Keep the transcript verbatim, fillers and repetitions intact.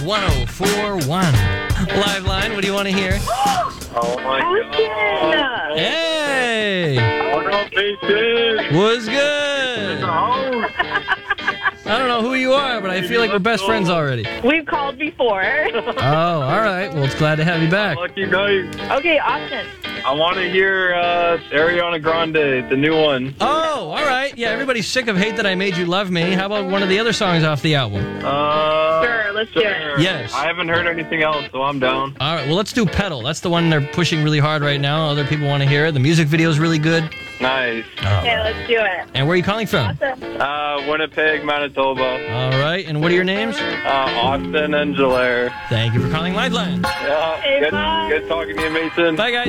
one oh four point one. Live line, what do you want to hear? Oh my God. Hey! What up, Peyton? What's good? I don't know who you are, but I feel like we're best friends already. We've called before. Oh, all right. Well, it's glad to have you back. Lucky night. Okay, Austin. I want to hear uh, Ariana Grande, the new one. Oh, all right. Yeah, everybody's sick of Hate That I Made You Love Me. How about one of the other songs off the album? Uh, Sure, let's do it. Yes. I haven't heard anything else, so I'm down. All right, well, let's do Pedal. That's the one they're pushing really hard right now. Other people want to hear it. The music video is really good. Nice. Okay, let's do it. And where are you calling from? Awesome. Uh, Winnipeg, Manitoba. All right, and what are your names? Uh, Austin and Jalaire. Thank you for calling Liveline. Yeah, Hey, good, bye. good talking to you, Mason. Bye, guys.